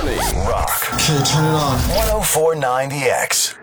morning rock. Okay, turn it on. 1049 The X.